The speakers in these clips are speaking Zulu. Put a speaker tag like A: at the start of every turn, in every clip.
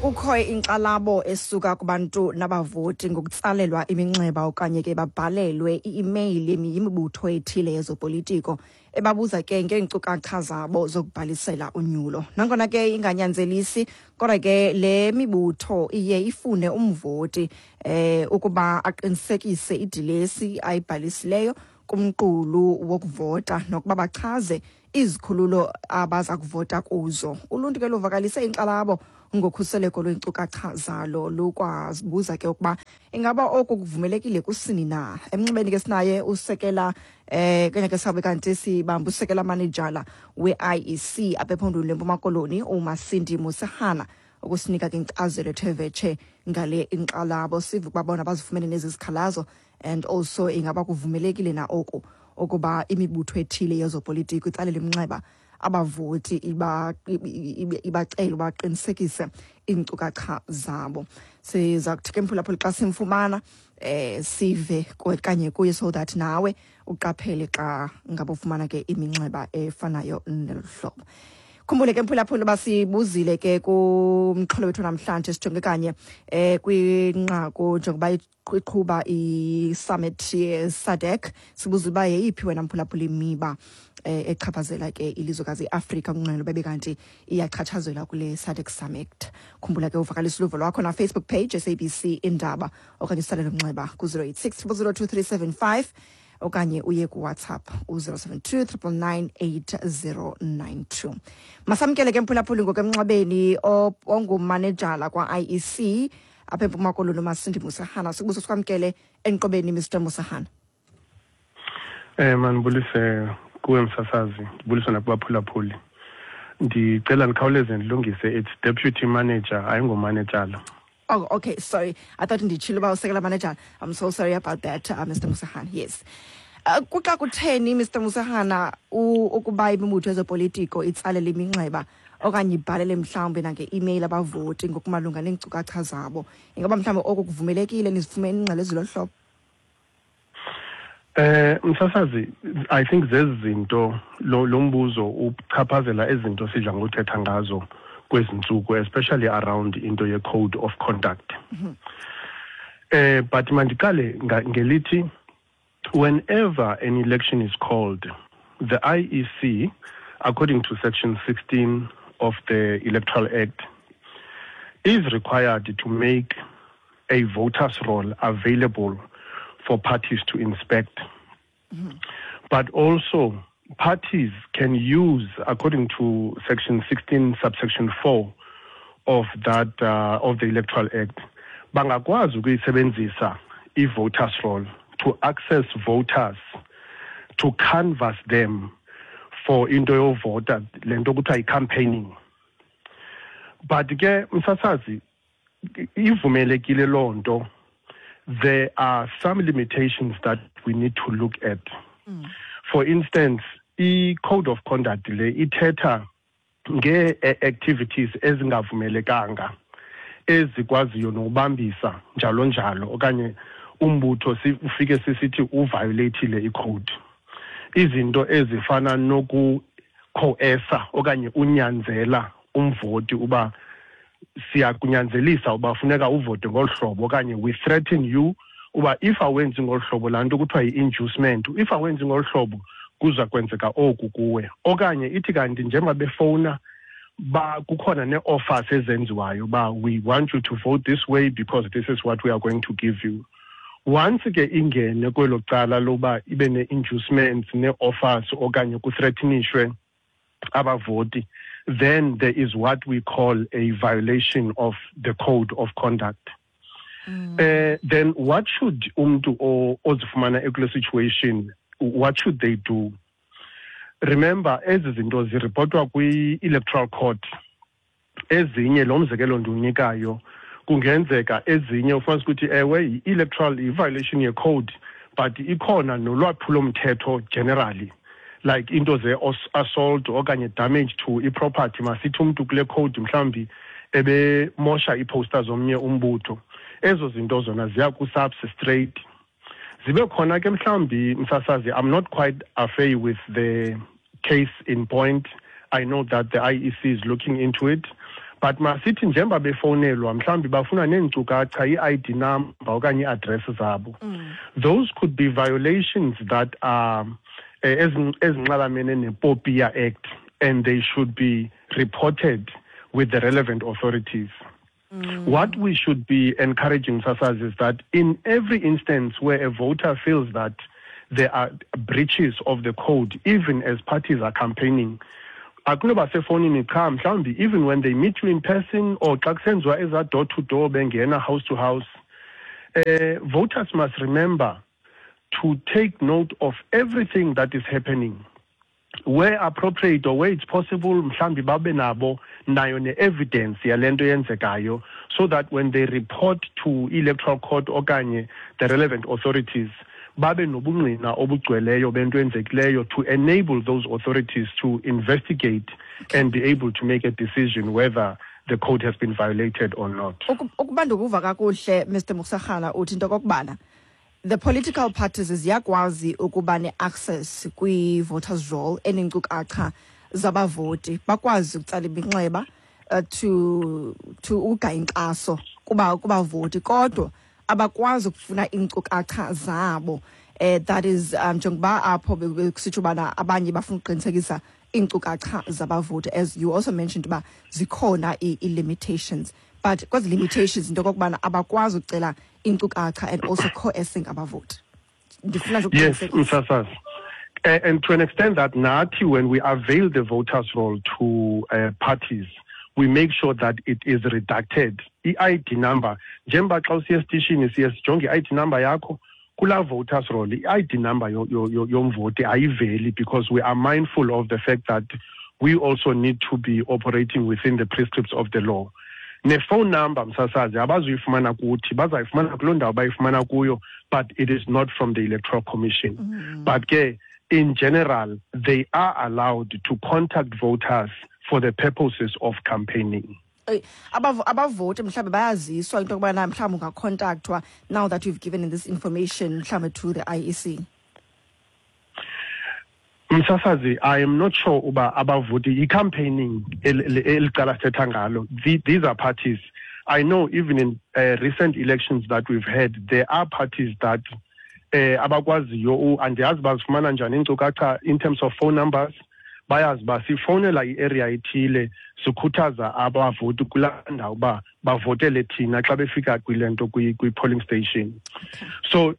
A: kukho inkxalabo esuka kubantu nabavoti ngokutsalelwa iminxeba okanye ke babhalelwe i-email yimibutho ethile yezopolitiko ebabuza ke ngeenkcukacha zabo zokubhalisela unyulo. Nangona ke inganyanzelisi, kodwa ke le mibutho iye ifune umvoti ukuba aqinisekise idilesi ayibhalisileyo kumqulu wokuvota nokuba bachaze izikhululo abaza kuvota kuzo. Uluntu ke luvakalise inkxalabo ngokhuseleko lweenkcukacha zalo, lukwazibuza ke ukuba ingaba oku kuvumelekile kusini na. Emnxebeni ke sinaye usekela kanye ke sabe kanti sibamba usekela manejala we-IEC apha ephondweni leMpuma Koloni uMasindi Musahana ukusinika ke inkcazelo ethe ngale inkxalabo. Siva ukuba bona bazifumene nezi zikhalazo and also ingaba kuvumelekile na oku ukuba imibutho ethile yezopolitiko itsalela iminxeba abavoti ibacela baqinisekise iinkcukacha zabo. Siza kuthi ke mphulaphula xa simfumana sive kanye kuye so that nawe uqaphele xa ngaba ufumana ke iminxeba efanayo nelu hlobo. Khumbule ke mphulaphula basibuzile ke kumxholo wethu namhlanje sijonge kanye kwinqaku njengoba iqhuba i-summit ye-SADC. Sibuza uba yeyiphi wena mphulaphula imiba echaphazela ke ilizwekazi iAfrika kunqwenela bebe kanti iyachatshazelwa kule SADC summit. Khumbula ke uvakalisa uluvo lwakho na Facebook page SABC Indaba okanye usalele umnxeba ku-086 0002375 okanye uye ku WhatsApp u-072 999 8092. Masamkele ke mphulaphuli ngokemnxebeni ongumanejala kwa-IEC apha eMpuma Koloni Masindi Musahana. Sikubuso sikwamkele enqobeni Mr. Musahana.
B: Manibulise kuwe msasazi, ndibulise nakubaphulaphuli. Ndicela nikhawuleze ndilungise, it's deputy manager ayingomanejala.
A: Oh, okay, sorry. I thought ndichilo ba usekela manager. I'm so sorry about that, Mr. Musahana. Yes. Kuxa kutheni Mr. Musahana ukuba imibutho yezopolitiko itsalele iminxeba okanye ibhalele mhlawumbe nange-email abavoti ngokumalunga neenkcukacha zabo? Ingaba mhlawumbe oku kuvumelekile nizifumene ingxelo ezilolu hlobo?
B: Msasazi, I think zezinto lo mbuzo uchaphazela ezinto sidla ngothetha ngazo kwezi ntsuku, especially around into ye-code of conduct. But mandiqale ngelithi, whenever an election is called, the IEC, according to Section 16 of the Electoral Act, is required to make a voter's roll available for parties to inspect. But also, parties can use, according to Section 16, subsection 4 of that of the Electoral Act, bangakwazi ukuyisebenzisa i-voters roll to access voters, to canvass them for into yovota, lento kuthiwa campaigning. But ke msasazi, ivumelekile loo nto, there are some limitations that we need to look at. For instance, i-code of conduct le ithetha nge-activities ezingavumelekanga ezikwaziyo nobambisa njalo njalo okanye umbutho ufike sisithi uviolateile i-code. Izinto ezifana nokucoerca okanye unyanzela umvoti uba siyakunyanzelisa uba funeka uvote ngolu hlobo, okanye we threaten you uba if awenzi ngolu hlobo laa nto kuthiwa yi-inducement, if awenzi ngolu hlobo kuza kwenzeka oku kuwe. Okanye ithi kanti njengoba befowuna kukhona ne-offers ezenziwayo ba we want you to vote this way because this is what we are going to give you. Once ke ingene kwelo cala loba ibe ne-inducements ne-offers okanye kuthreatenishwe abavoti, then there is what we call a violation of the code of conduct. Then what should umntu ozifumana ekule situation, what should they do? Remember, ezi zinto ziripotwa kwi-electoral court. Ezinye lo mzekelo ndiwunikayo kungenzeka ezinye ufanele ukuthi ewe i-electoral i-violation ye-code, but ikhona nolwaphulo mthetho generally, like into ze-assault okanye damage to i-property. Masithi umntu kule code mhlawumbi ebemosha ii-posters zomnye umbutho. Ezo zinto zona ziya ku-substrate. Zibe khona ke mhlawumbi msasazi, I'm not quite afraid with the case in point. I know that the IEC is looking into it, but masithi njengoba befonelwa mhlawumbi bafuna neenkcukacha i-ID number okanye i-address zabo. Those could be violations that are ezinxalamene ne-POPIA Act, and they should be reported with the relevant authorities. What we should be encouraging Sasas is that in every instance where a voter feels that there are breaches of the code, even as parties are campaigning, even when they meet you in person or door to door, house to house, voters must remember to take note of everything that is happening. Where appropriate or where it's possible, mhlambi babe nabo nayo ne-evidence yalento yenzekayo, so that when they report to electoral court okanye the relevant authorities, babe nobungqina obugcweleyo bento yenzekileyo to enable those authorities to investigate and be able to make a decision whether the code has been violated or not.
A: Ukuba ndokuva kakuhle Mr. Mosakgana uthi into kokubana the political parties ziyakwazi ukuba ne-access kwi-voters roll eneenkcukacha zabavoti bakwazi ukutsala iminxeba to uga inkxaso kubavoti kodwa abakwazi ukufuna iinkcukacha zabo that is njengoba apho bekusitsho ubana abanye bafuna ukuqinisekisa iinkcukacha zabavoti, as you also mentioned uba zikhona i-limitations, but kwezi limitations into kokubana abakwazi ukucela inkcukacha and also coercing abavoti.
B: Yes, Msasas. And to an extent that nathi, when we avail the voters roll to parties, we make sure that it is redacted. I-ID number, njengoba xa usiya esitishini siye sijonge i-ID number yakho kula voters roll, i-ID number yomvoti ayiveli, because we are mindful of the fact that we also need to be operating within the prescripts of the law. Ne-phone number Msasazi abazuyifumana kuthi, bazayifumana kuloo ndawo bayifumana kuyo, but it is not from the Electoral Commission. But in general, they are allowed to contact voters for the purposes of campaigning.
A: Abavoti mhlawumbe bayaziswa into yokubana mhlawumbe ungacontactwa now that you've given this information mhlawumbe to the IEC.
B: Msasazi, I am not sure uba abavoti i-campaigning elicala setha ngalo. These are parties. I know even in recent elections that we've had, there are parties that abakwaziyo andiyazi bazifumana njani iinkcukacha in terms of phone numbers. Bayazi ba sifonela i-area ethile sikhuthaza abavoti kulaa ndawo uba bavotele thina xa befika kwilento kwi-polling station. So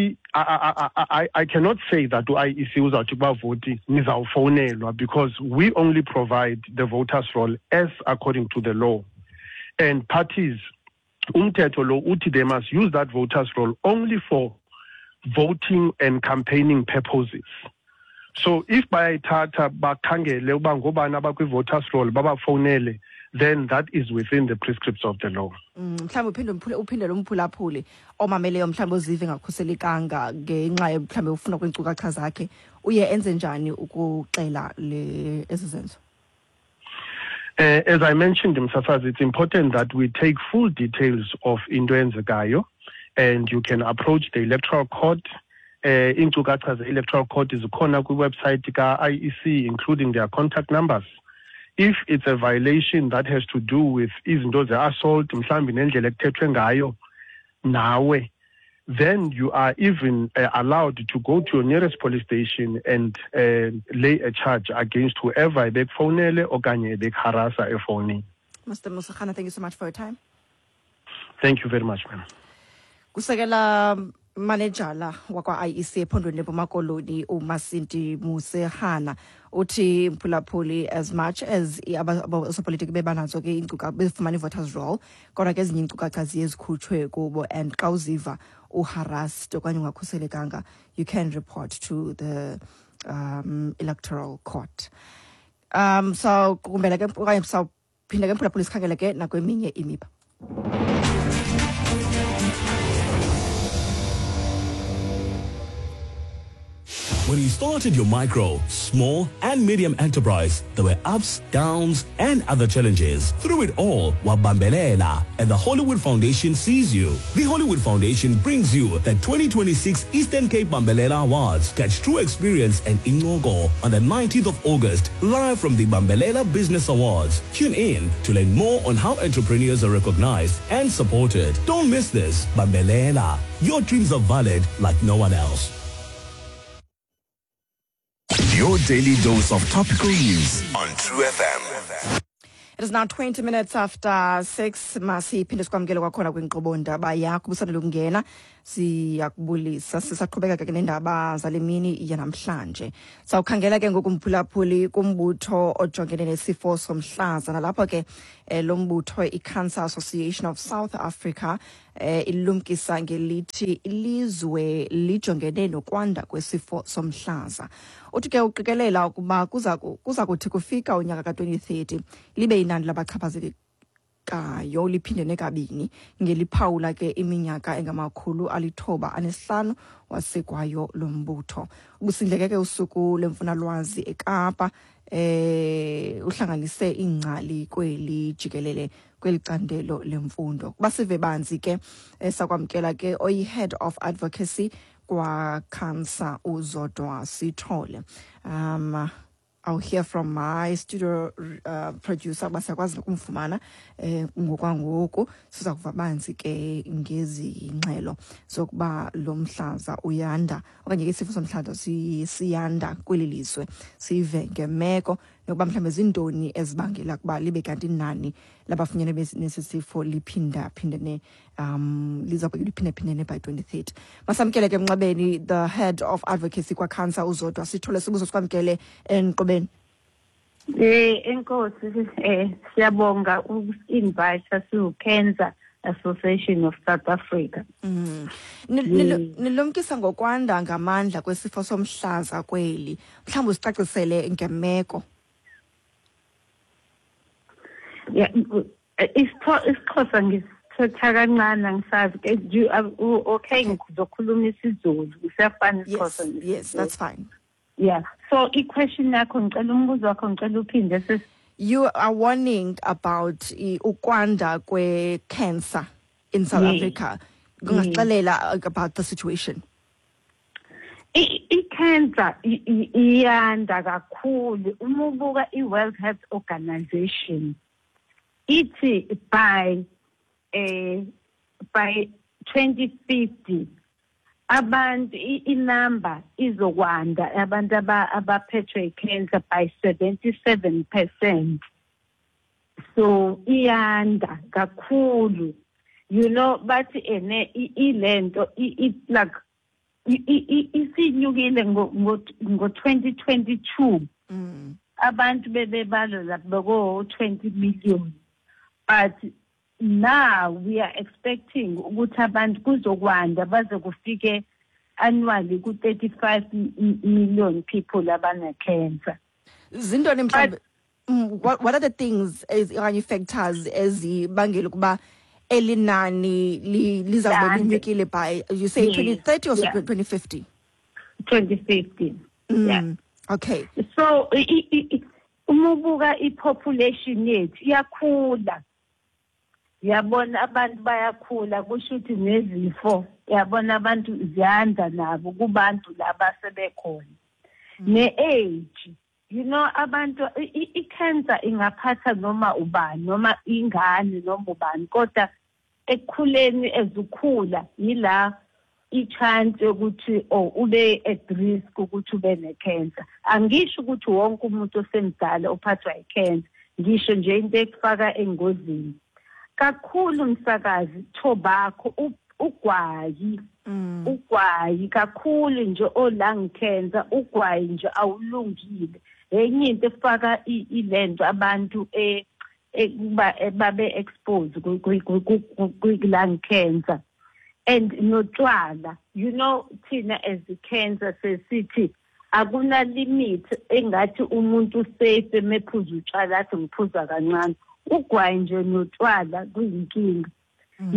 B: I cannot say that IEC uzawuthi kubavoti nizawufonelwa, because we only provide the voters roll as according to the law. And parties, umthetho lo uthi they must use that voters roll only for voting and campaigning purposes. So if bayayithatha bakhangele uba ngobani abakwi-voters roll babafonele, then that is within the prescripts of the law.
A: Mhlawumbe uphinde lo mphulaphuli omameleyo mhlawumbe ozive ngakhuselekanga ngenxa mhlawumbe ufuna kwiinkcukacha zakhe uye enze njani ukuxela ezi zenzo?
B: As I mentioned, Msasazi, it's important that we take full details of into eyenzekayo, and you can approach the electoral court. Iinkcukacha ze-electoral court zikhona kwi-website ka-IEC, including their contact numbers. If it's a violation that has to do with izinto ze-assault, mhlawumbi nendlela ekuthethwe ngayo nawe, then you are even allowed to go to your nearest police station and lay a charge against whoever ebekufonele okanye ebekuharasa efowunini.
A: Mr. Mosakgana, thank you so much for your time.
B: Thank you very much, ma'am.
A: Kusekela manejala wakwa IEC ephondweni leMpuma Koloni uMasinti Mosakgana uthi mphulaphuli, as much as abasopolitiki bebanazo ke inkcukacha befumana voters roll, kodwa ke ezinye inkcukacha ziye zikhutshwe kubo, and xa uziva uharassed okanye ungakhuselekanga, you can report to the electoral court. So kumbela ke okanye sawuphinda ke mphulaphuli sikhangele ke nakweminye imiba.
C: When you started your micro, small and medium enterprise, there were ups, downs, and other challenges. Through it all, wabambelela, and the Hollywood Foundation sees you. The Hollywood Foundation brings you the 2026 Eastern Cape Bambelela Awards. Catch true experience and Ingogo on the 19th of August, live from the Bambelela Business Awards. Tune in to learn more on how entrepreneurs are recognized and supported. Don't miss this. Bambelela, your dreams are valid like no one else.
D: Your daily dose of topical news on True FM.
A: It is now 20 minutes after 6. Masiphinde sikwamkele kwakhona kwinkqubo ndaba yakho busandula ukungena. Siyakubulisa sisaqhubeka ke nendaba zale mini yanamhlanje. Sawukhangela ke ngokumphulaphuli kumbutho ojongene nesifo somhlaza nalapho ke lo mbutho iCancer Association of South Africa ilumkisa ngelithi ilizwe lijongene nokwanda kwesifo somhlaza. Uthi ke uqikelela ukuba kuza kuthi kufika unyaka ka2030 libe inani labachaphazelekayo liphindene kabini ngeliphawula ke iminyaka engamakhulu 905 wasekwayo lo mbutho. Ubusindleke ke usuku lemfunalwazi eKapa uhlanganise ingcali kweli jikelele kwelicandelo lemfundo. Basive banzi ke sakwamkela ke oyi-head of advocacy kwa Cancer uZodwa Sithole. I'll hear from my studio producer basakwazi ukumfumana ngokwangoku siza kuva banzi ke ngezi ngxelo zokuba lo mhlaza uyanda okanye isifo somhlaza siyanda kweli lizwe sive ngemeko nokuba mhlambe zindoni ezibangela kuba libe kanti nani labafunyene nesifo liphindene liza kuliphindene by 2030. Masamkele ke Mncabeni, the head of advocacy kwa Cancer uZodwa Sithole, sibuzo sikwamkele enqobeni.
E: Enkosi siyabonga uku-invite to Cancer Association of South Africa.
A: Nilumkisa ngokwanda ngamandla kwesifo somhlaza kweli. Mhlawumbe usicacisele ngemeko.
E: Yeah, isikhosa ngisithetha kancane ngisazi okay ngizokhuluma isiZulu kusiyafana isikhosa.
A: Yes, that's fine.
E: Yeah, so i-question yakho ngicela umbuzo wakho ngicela uphinde sis.
A: You are warning about ukwanda kwe-cancer in South Africa. Kungasixelela about the situation.
E: I-cancer iyanda kakhulu. Uma ubuka i-World Health Organization ithi by 2050 abantu inumber izokwanda abantu abaphethwe cancer by 77%. So iyanda kakhulu. You know, but ilento it's like isinyukile ngo 2022 abantu bebebalo lapho 20 million. But now we are expecting ukuthi abantu kuzokwanda baze kufike annually ku 35 million people abana cancer.
A: Zindoni mhlawumbe what are the things okanye factors ezibangela kuba elinani lizabe linyukile by you say 2030 or 2050?
E: 2050. Yeah.
A: Okay.
E: So umubuka i-population yethu iyakhula. Yabona abantu bayakhula kusho ukuthi nezifo yabona abantu ziyanda nabo kubantu laba sebekhona. Ne-age, you know, abantu i-cancer ingaphatha noma ubani noma ingane noma ubani kodwa ekukhuleni ezukhula yila i-chance ukuthi ube at risk ukuthi ube ne-cancer. Angisho ukuthi wonke umuntu osemdala ophathwa yi-cancer, ngisho nje into ekufaka engozini. Kakhulu msakazi tobacco ugwayi kakhulu nje lung cancer ugwayi nje awulungile enye into efaka ilento abantu babe exposed ku lung cancer and notshwala. You know, thina as the cancer sesithi akuna limit engathi umuntu safe mephuza utshwala athi ngiphuza kancane. Ugwayi nje notshwala kuyinkinga.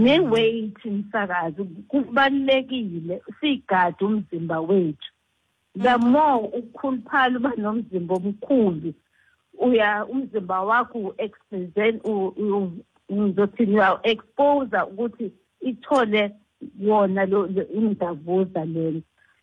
E: Ne-weight msakazi kubalulekile sigade umzimba wethu. the more ukhuluphala uba nomzimba omkhulu umzimba wakho expresent ngizothi expose ukuthi ithole wona imdavuza lelo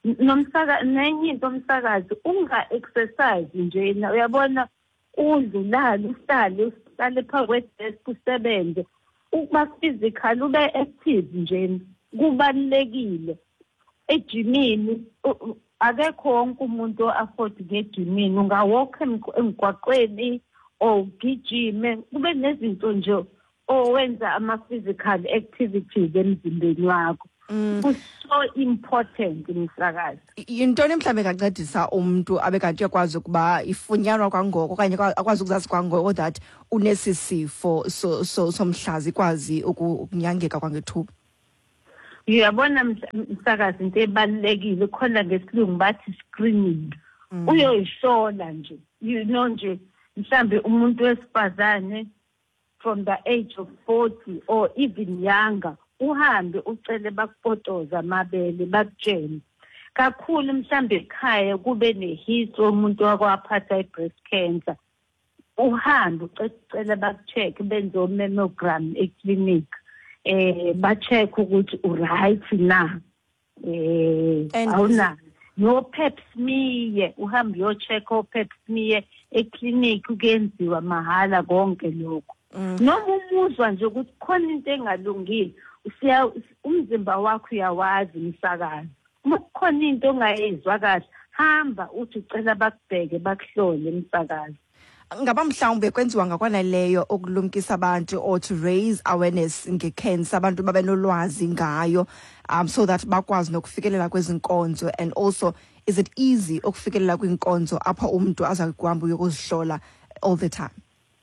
E: nenye into umsakazi unga-exercise njena uyabona udlulala uhlale phaa kwedesk usebenze ukuba physical ube active njena kubalulekile ejimini akekho wonke umuntu o-afford ngejimini ungawalk emgwaqweni or ugijime kube nezinto nje owenza ama-physical activities emzimbeni wakho so important umsakazi.
A: Yintoni mhlawumbe engancedisa umuntu abe kanti uyakwazi ukuba ifunyanwa kwangoko okanye akwazi ukuzazi kwangoko that unesi sifo somhlaza ikwazi ukunyangeka kwangethuba?
E: Uyabona msakazi into ebalulekile khona ngesilungu bathi screening. Uyoyihlola nje nje mhlambe umuntu wesifazane from the age of 40 or even younger uhambe ucele bakufotoza amabele bakutshele kakhulu mhlambe ekhaya kube nehistory umuntu wakwaphatha i-breast cancer uhambe ucela bakucheck benze mammogram eclinic ba-check ukuthi uright na awuna no pap smear uhambe uyo-check o-pap smear eclinic kuyenziwa mahala konke lokho noma umuzwa nje ukuthi khona into engalungile umzimba wakho uyawazi msakazi uma kukhona into ongayizwa kahle hamba uthi ucela bakubheke bakuhlole msakazi.
A: Ngaba mhlawumbe kwenziwa ngakwanaleyo okulumkisa abantu or to raise awareness ngecancer abantu babe nolwazi ngayo so that bakwazi nokufikelela kwezinkonzo, and also is it easy ukufikelela kwinkonzo apha umuntu azakuhamba uyokuzihlola all the time?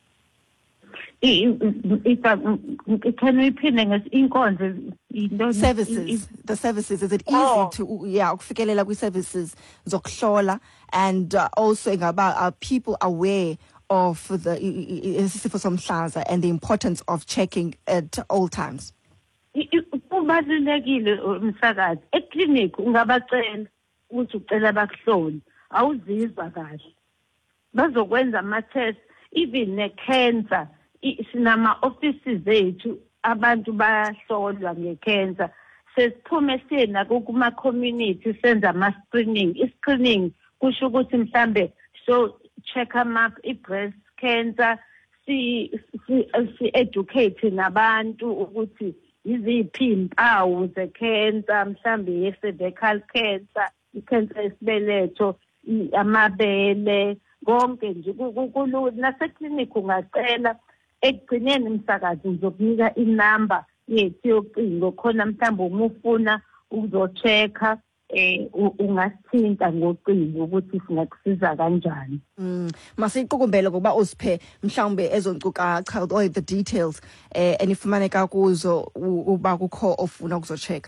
E: Can we repeat inkonzo
A: services, the services, is it easy to ukufikelela kwi-services zokuhlola, and also are people aware of the sifo somhlaza and the importance of checking at all times?
E: Kubalulekile umsakazi eclinic ungabacela ukuthi ucela bakuhlole awuzizwa kahle bazokwenza ama-test even ne-cancer sinama offices ethu abantu bahlolwa ngecancer sesiphume sina kuma community senza ama screening. I-screening kusho ukuthi mhlambe so check up i-breast cancer si educate nabantu ukuthi iziphi impawu ze-cancer mhlambe ye-cervical cancer, i-cancer yesibeletho, amabele konke nje naseclinic ungacela ekugcineni msakazi ngizokunika inamba yethu yocingo khona mhlawumbe uma ufuna uzochecka ungasithinta ngocingo ukuthi singakusiza kanjani.
A: Masiqukumbele ngoba usiphe mhlawumbe ezonkcukacha all the details enifumaneka kuzo uba kukho ofuna ukuzochecka.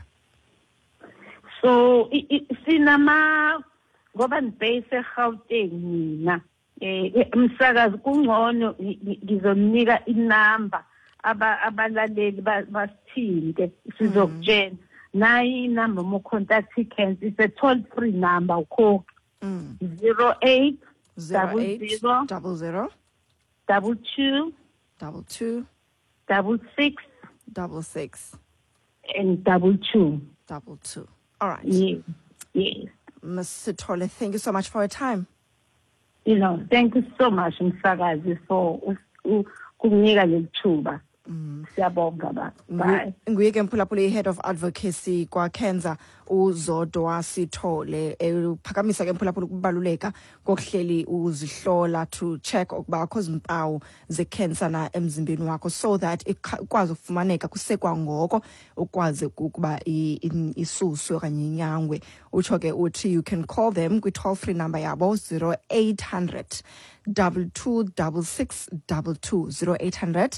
E: So sinama ngoba nibase eGauteng mina msakazi kungcono ngizonika inamba abalaleli basithinte sizokutshela nayi inamba mo contact cancer is a toll free number call 08 00
A: 00
E: 22
A: 22
E: 66
A: 66
E: and 22.
A: All right.
E: Yes.
A: Ms. Sithole, thank you so much for your time.
E: Thank you so much msakazi for kunginika lethuba. Siyabonga ba. Bye.
A: Nguye ke mphulaphula head of advocacy kwa cancer uZodwa Sithole uphakamisa ke mphulaphula ukubaluleka kokuhleli uzihlola to check ukuba akho izimpawu ze-cancer na emzimbeni wakho so that ikwazi ukufumaneka kusekwa ngoko ukwazi ukuba isuswe okanye inyangwe. Utsho ke uthi you can call them kwi toll free number yabo 0800 2266 22 0800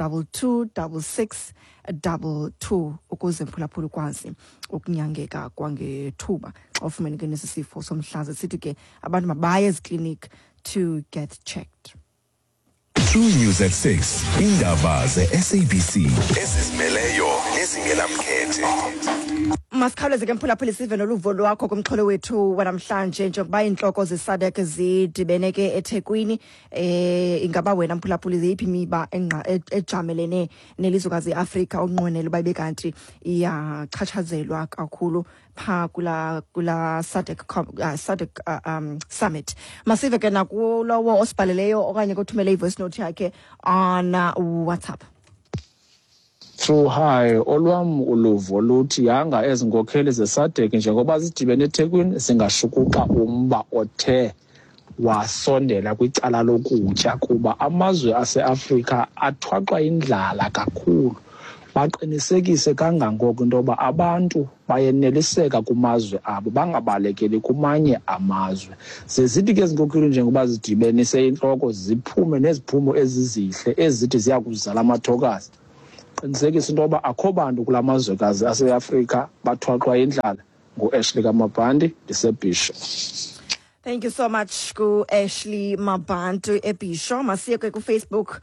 A: 226622 ukuze mphulaphula ukwazi ukunyangeka kwangethuba xa ufumaneke nesi sifo somhlaza. Sithi ke abantu mabaye eziklinik to get checked.
D: True News at 6 indaba ze-SABC ezizimeleyo nezingenamkhethe.
A: Masikhawuleze ke mphulaphula sive noluvo lwakho kumxholo wethu wanamhlanje njengoba inhloko zeSADC zidibene ke eThekwini ingaba wena mphulaphula ziphi imiba ejamelene nelizwekazi iAfrika onqwenela bayibe kanti iyachatshazelwa kakhulu pha kula SADC summit. Masive ke nakulowo osibhaleleyo okanye kuthumele ivoice note yakhe on WhatsApp.
F: Through high olwam uluvo luthi yanga ezinkokheli zeSADC njengoba zidibene eThekwini singashukuqa umba othe wasondela kwicala lokutya kuba amazwe aseAfrika athwaxwa indlala kakhulu. Baqinisekise kangangoko into yoba abantu bayeneliseka kumazwe abo bangabalekeli kumanye amazwe. Zithi ke ezinkokheli njengoba zidibenise intloko ziphume neziphumo ezizihle ezithi ziya kuzala amathokazi. Qinisekisa into yoba akho bantu kula mazwekazi aseAfrika bathwaxwa indlala. Ngu-Ashley Kamabhandi ndisebhisho.
A: Thank you so much ku Ashley Mabantu eBhisho. Masiye ke ku Facebook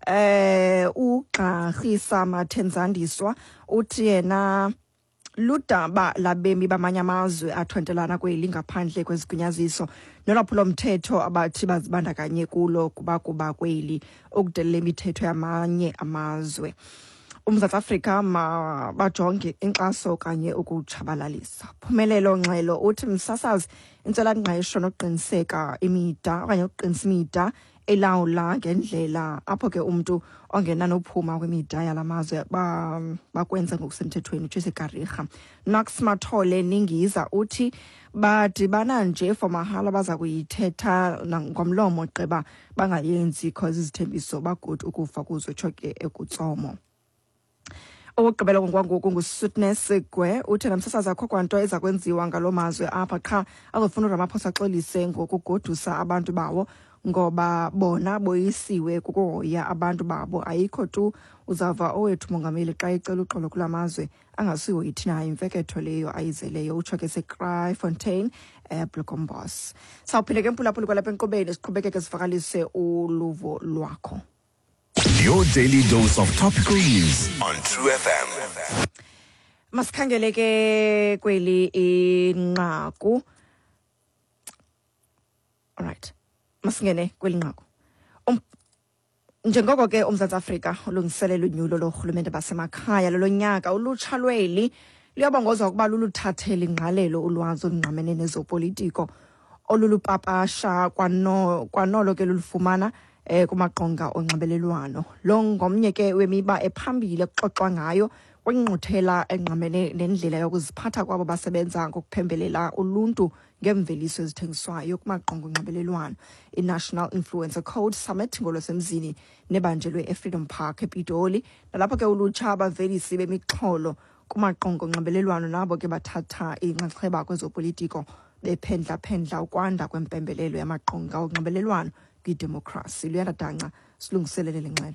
A: uGqahisa Mathenzandiswa uthi yena ludaba labemi bamanye amazwe athwentelana kweli ngaphandle kwezigunyaziso nolwaphulo mthetho abathi bazibandakanye kulo kuba kweli okudelela imithetho yamanye amazwe. UMzantsi Afrika bajonge inkxaso kanye ukutshabalalisa. Phumelelo Ngxelo uthi msasazi intswelangqesho nokuqiniseka imida okanye ukuqinisa imida elawula ngendlela apho ke umuntu ongena nophuma kwemida yalamazwe bakwenza ngokusemthethweni uJesegarika. Nox Mathole Ningiza uthi badibana nje for mahala baza kuyithetha ngomlomo gqiba bangayenzi because izithembiso bagude ukufa kuzo choke ekutsomo. Okugqibela ngokwangoku nguSweetness Gwe uthi namsasazi akho kwanto eza kwenziwa ngalomazwe apha qha azofuna uRamaphosa axolise ngokugodusa abantu bawo ngoba bona boyisiwe kukuhoya abantu babo. Ayikho tu uzava owethu mongameli xa ecela uxolo kulamazwe angasiwo yithi nayo imfeketho leyo ayizeleyo utsho ke seCryfontaine Bloemfontein. Sawuphile ke mphulaphula kwalapha enkqubeni siqhubekeke sivakalise uluvo lwakho.
D: Your daily dose of topical news on True FM.
A: Masikhangele ke kweli inqaku. Alright. Masingene kweli nqaku. Njengoko ke uMzantsi Afrika ulungiselela unyulo lorhulumente basemakhaya lolonyaka ulutsha lweli liyabongozwa ukuba luluthathele ingqalelo ulwazi olungqamene nezopolitiko olulupapasha kwanolo ke lulufumana kumaqonga onxibelelwano. Lo ngomnye ke wemiba ephambili kuxoxwa ngayo kwingquthela engqamene nendlela yokuziphatha kwabo basebenza ngokuphembelela uluntu ngemveliso ezithengiswayo kumaqonga onxibelelwano. I-National Influencer Code Summit ngolwasemzini nebanjelwe eFreedom Park ePitoli. Nalapho ke ulutsha abavelisi bemixholo kumaqonga onxibelelwano nabo ke bathatha inxaxheba kwezopolitiko bephendla ukwanda kwempembelelo yamaqonga onxibelelwano kwidemokhrasi. Luyanda Danca silungiselele lengxelo.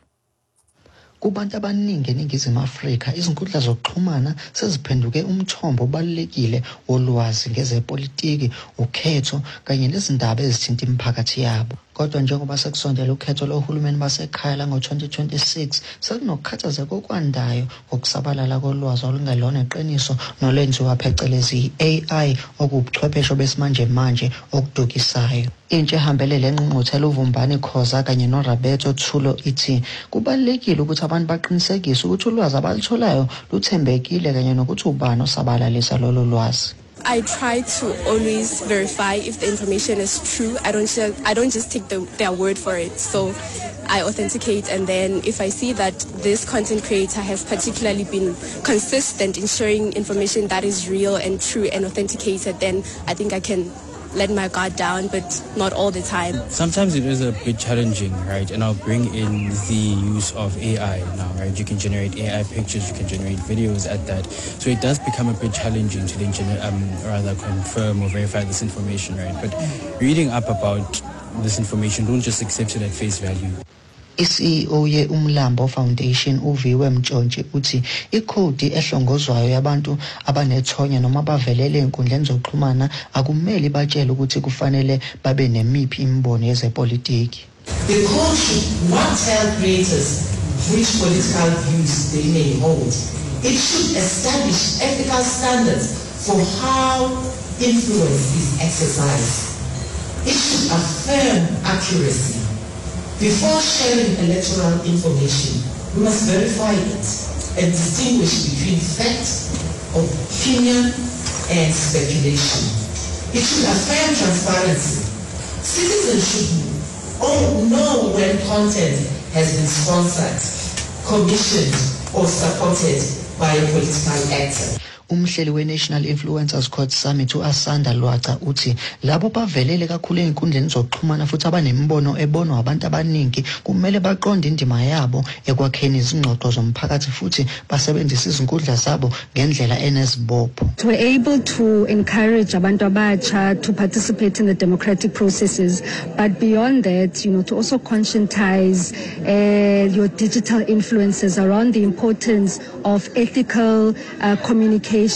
G: Kubantu abaningi eNingizimu Afrika izinkundla zokuxhumana seziphenduke umthombo obalulekile wolwazi ngezepolitiki, ukhetho kanye nezindaba ezithinta imiphakathi yabo. Kodwa njengoba sekusondela ukhetho lohulumeni basekhaya ngo-2026 sekunokukhathazeka okwandayo ngokusabalala kolwazi olungelona iqiniso nolwenziwa phecelezi AI okubuchwepheshe besimanje manje okudukisayo. Intsha ehambele le ngqungquthela uVumbani Khoza kanye noRabeto Thulo ithi kubalulekile ukuthi abantu baqinisekise ukuthi ulwazi abalutholayo luthembekile kanye nokuthi ubani osabalalisa lolo lwazi.
H: I try to always verify if the information is true. I don't just take their word for it. So I authenticate, and then if I see that this content creator has particularly been consistent in sharing information that is real and true and authenticated, then I think I can let my guard down, but not all the time.
I: Sometimes it is a bit challenging, right? And I'll bring in the use of AI now, right? You can generate AI pictures, you can generate videos at that. So it does become a bit challenging to then rather confirm or verify this information, right? But reading up about this information, don't just accept it at face value.
G: I-CEO ye-Umlambo Foundation uViwe Mtshontshe uthi ikhodi ehlongozwayo yabantu abanethonya noma bavelele enkundleni zokuxhumana akumele batshele ukuthi kufanele babe nemiphi imibono yezepolitiki.
J: The code should not tell creators which political views they may hold. It should establish ethical standards for how influence is exercised. It should affirm accuracy. Before sharing electoral information, we must verify it and distinguish between fact, opinion, and speculation. It should affirm transparency. Citizens should know when content has been sponsored, commissioned, or supported by a political actor.
G: Umhleli we-National Influencers Code Summit u-Asanda Lwaca uthi labo bavelele kakhulu ey'nkundleni zokuxhumana futhi abanembono ebonwa abantu abaningi kumele baqonde indima yabo ekwakheni izingxoxo zomphakathi futhi basebenzise izinkundla zabo ngendlela enesibopho.
K: We're able to encourage abantu abatsha to participate in the democratic processes, but beyond that, to also conscientize your digital influencers around the importance of ethical communication